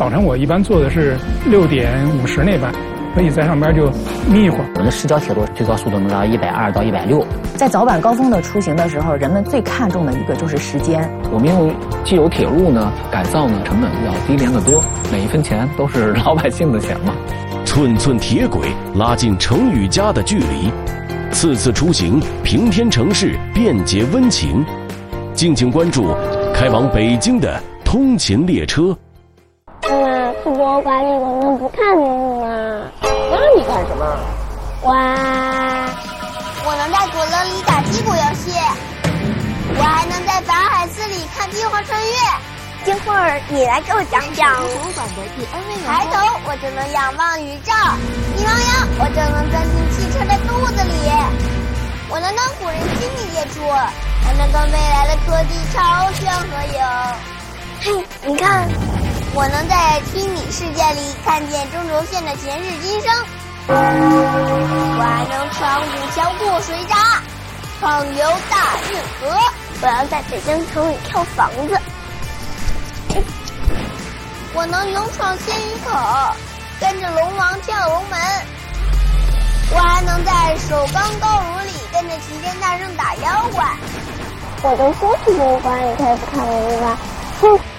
早晨我一般坐的是6:50那班，所以在上边就眯一会儿。 我们的市郊铁路最高速度能到120到160。 在早晚高峰的出行的时候，人们最看重的一个就是时间。 我们既有铁路呢，改造呢成本要低廉得多，每一分钱都是老百姓的钱嘛。 寸寸铁轨拉近城与家的距离，次次出行平添城市便捷温情。敬请关注开往北京的通勤列车。 妈妈，去博物馆里我们不看动物吗？ 那你干什么？ 我能在果乐里打击鼓游戏，我还能在法海寺里看帝皇穿越。 一会儿你来给我讲讲。 博物馆的第N位抬头，我就能仰望宇宙；一望仰，我就能钻进汽车的肚子里。我能跟古人亲密接触，还能跟未来的科技超炫合影。 嘿，你看， 我能在虚拟世界里看见中轴线的前世今生。我还能穿古桥过水闸，畅游大运河。 我要在北京城里跳房子。 我能勇闯仙鱼口，跟着龙王跳龙门。我还能在首钢高炉里跟着齐天大圣打妖怪。 我都说去博物馆里可以不看动物吗？哼。